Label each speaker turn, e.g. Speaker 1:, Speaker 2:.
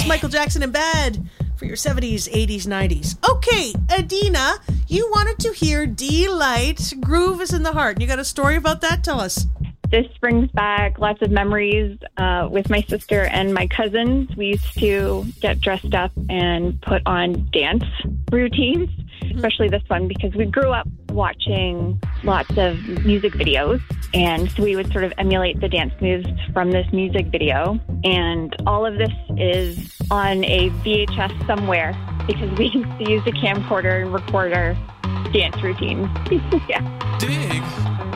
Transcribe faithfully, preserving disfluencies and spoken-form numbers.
Speaker 1: was Michael Jackson in Bad for your seventies, eighties, nineties. Okay, Adina, you wanted to hear D-Light, Groove is in the Heart. You got a story about that? Tell us.
Speaker 2: This brings back lots of memories uh, with my sister and my cousins. We used to get dressed up and put on dance routines, especially this one because we grew up watching lots of music videos. And so we would sort of emulate the dance moves from this music video. And all of this is on a V H S somewhere because we used to use a camcorder and record our dance routines. Yeah.
Speaker 3: Dig.